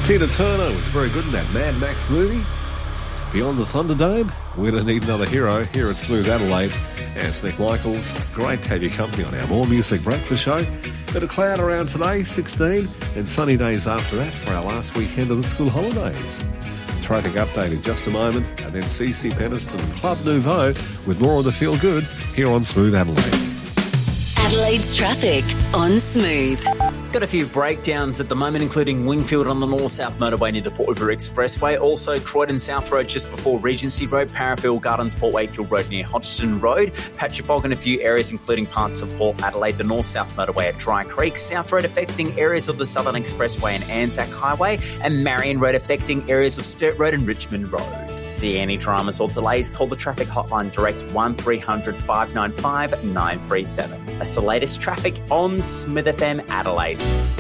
Tina Turner was very good in that Mad Max movie. Beyond the Thunderdome, we're going to need another hero here at Smooth Adelaide. And it's Nick Michaels. Great to have your company on our More Music Breakfast show. Bit of cloud around today, 16, and sunny days after that for our last weekend of the school holidays. Traffic update in just a moment, and then CC Peniston and Club Nouveau with more of the feel good here on Smooth Adelaide. Adelaide's traffic on Smooth. Got a few breakdowns at the moment, including Wingfield on the north-south motorway near the Port River Expressway. Also, Croydon South Road just before Regency Road, Parafield Gardens, Port Wakefield Road near Hodgson Road. Patch of fog in a few areas, including parts of Port Adelaide, the north-south motorway at Dry Creek. South Road affecting areas of the Southern Expressway and Anzac Highway. And Marion Road affecting areas of Sturt Road and Richmond Road. See any dramas or delays, call the traffic hotline direct 1300 595 937. That's the latest traffic on Smith FM Adelaide.